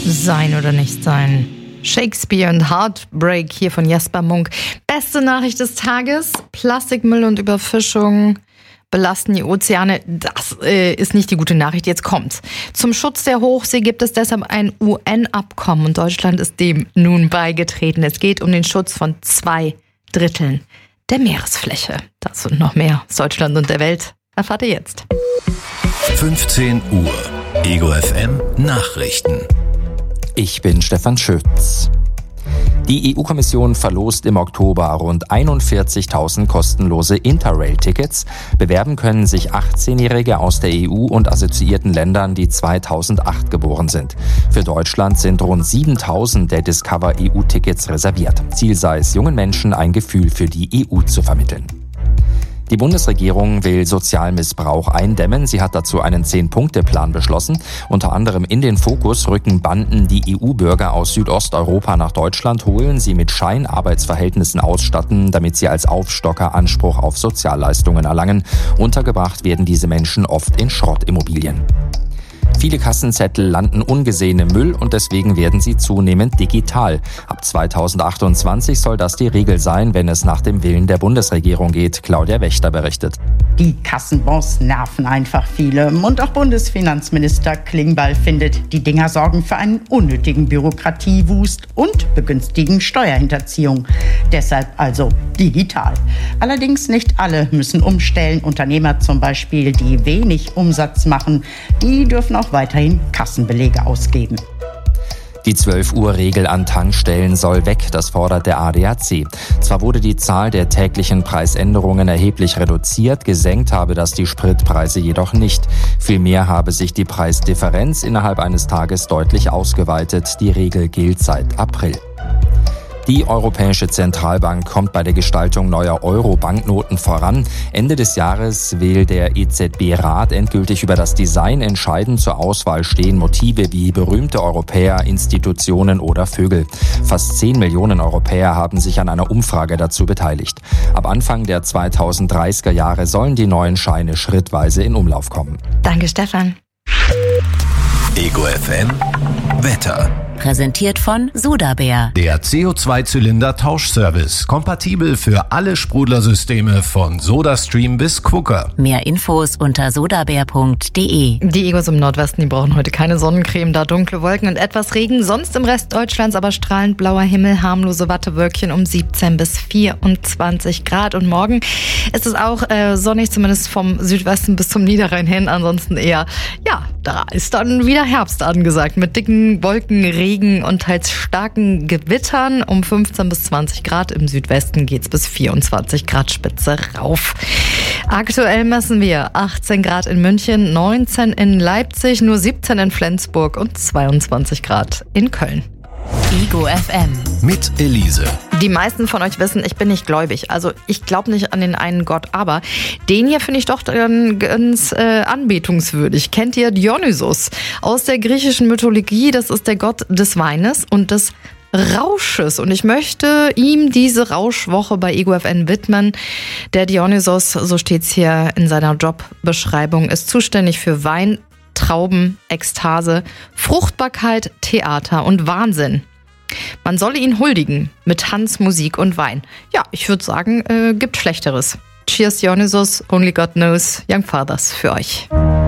Sein oder nicht sein. Shakespeare und Heartbreak hier von Jesper Munk. Beste Nachricht des Tages: Plastikmüll und Überfischung belasten die Ozeane. Das ist nicht die gute Nachricht. Jetzt kommt's. Zum Schutz der Hochsee gibt es deshalb ein UN-Abkommen und Deutschland ist dem nun beigetreten. Es geht um den Schutz von 2/3 der Meeresfläche. Das und noch mehr aus Deutschland und der Welt erfahrt ihr jetzt. 15 Uhr. Ego FM Nachrichten. Ich bin Stefan Schütz. Die EU-Kommission verlost im Oktober rund 41.000 kostenlose Interrail-Tickets. Bewerben können sich 18-Jährige aus der EU und assoziierten Ländern, die 2008 geboren sind. Für Deutschland sind rund 7.000 der Discover EU-Tickets reserviert. Ziel sei es, jungen Menschen ein Gefühl für die EU zu vermitteln. Die Bundesregierung will Sozialmissbrauch eindämmen. Sie hat dazu einen 10-Punkte-Plan beschlossen. Unter anderem in den Fokus rücken Banden, die EU-Bürger aus Südosteuropa nach Deutschland holen, sie mit Scheinarbeitsverhältnissen ausstatten, damit sie als Aufstocker Anspruch auf Sozialleistungen erlangen. Untergebracht werden diese Menschen oft in Schrottimmobilien. Viele Kassenzettel landen ungesehen im Müll und deswegen werden sie zunehmend digital. Ab 2028 soll das die Regel sein, wenn es nach dem Willen der Bundesregierung geht. Claudia Wächter berichtet. Die Kassenbons nerven einfach viele. Und auch Bundesfinanzminister Klingbeil findet, die Dinger sorgen für einen unnötigen Bürokratiewust und begünstigen Steuerhinterziehung. Deshalb also digital. Allerdings nicht alle müssen umstellen. Unternehmer zum Beispiel, die wenig Umsatz machen, die dürfen auch weiterhin Kassenbelege ausgeben. Die 12-Uhr-Regel an Tankstellen soll weg, das fordert der ADAC. Zwar wurde die Zahl der täglichen Preisänderungen erheblich reduziert, gesenkt habe das die Spritpreise jedoch nicht. Vielmehr habe sich die Preisdifferenz innerhalb eines Tages deutlich ausgeweitet. Die Regel gilt seit April. Die Europäische Zentralbank kommt bei der Gestaltung neuer Euro-Banknoten voran. Ende des Jahres will der EZB-Rat endgültig über das Design entscheiden. Zur Auswahl stehen Motive wie berühmte Europäer, Institutionen oder Vögel. Fast 10 Millionen Europäer haben sich an einer Umfrage dazu beteiligt. Ab Anfang der 2030er Jahre sollen die neuen Scheine schrittweise in Umlauf kommen. Danke, Stefan. Ego FM Wetter. Präsentiert von Sodabär. Der CO2-Zylinder-Tauschservice. Kompatibel für alle Sprudlersysteme von SodaStream bis Quooker. Mehr Infos unter sodabär.de. Die Egos im Nordwesten, die brauchen heute keine Sonnencreme, da dunkle Wolken und etwas Regen. Sonst im Rest Deutschlands aber strahlend blauer Himmel, harmlose Wattewölkchen um 17 bis 24 Grad. Und morgen ist es auch sonnig, zumindest vom Südwesten bis zum Niederrhein hin. Ansonsten eher, da ist dann wieder Herbst angesagt mit dicken Wolken, Regen und teils starken Gewittern. Um 15 bis 20 Grad. Im Südwesten geht's bis 24 Grad Spitze rauf. Aktuell messen wir 18 Grad in München, 19 in Leipzig, nur 17 in Flensburg und 22 Grad in Köln. Ego FM. Mit Elise. Die meisten von euch wissen, ich bin nicht gläubig. Also ich glaube nicht an den einen Gott, aber den hier finde ich doch ganz anbetungswürdig. Kennt ihr Dionysos aus der griechischen Mythologie? Das ist der Gott des Weines und des Rausches. Und ich möchte ihm diese Rauschwoche bei Ego FM widmen. Der Dionysos, so steht's hier in seiner Jobbeschreibung, ist zuständig für Wein, Trauben, Ekstase, Fruchtbarkeit, Theater und Wahnsinn. Man solle ihn huldigen mit Tanz, Musik und Wein. Ja, ich würde sagen, gibt Schlechteres. Cheers Dionysos, Only God Knows, Young Fathers für euch.